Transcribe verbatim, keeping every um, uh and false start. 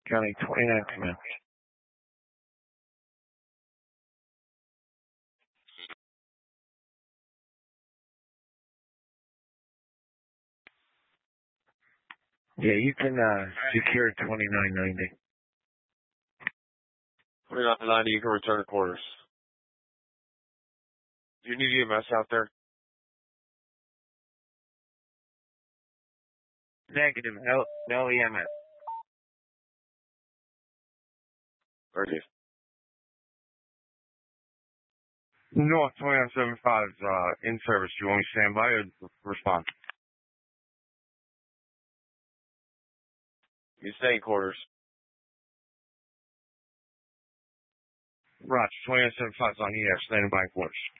County twenty-nine, command. Yeah, you can uh, secure twenty-nine ninety. twenty-nine ninety, you can return to quarters. Do you need E M S out there? Negative, no, no E M S. Ready. North twenty-nine seventy-five is uh, in service. You want me to stand by or respond? You stay in quarters. Roger, twenty-nine seventy-five is on E F, standing by quarters.